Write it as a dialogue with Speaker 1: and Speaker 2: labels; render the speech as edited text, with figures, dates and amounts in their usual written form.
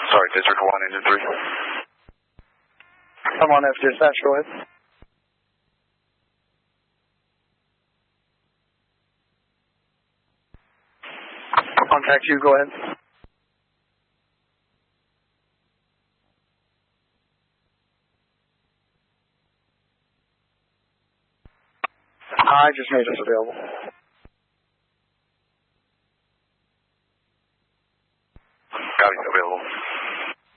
Speaker 1: Sorry, District 1, Engine 3.
Speaker 2: I'm on F dispatch, go ahead. Contact you, go ahead. I just made this available.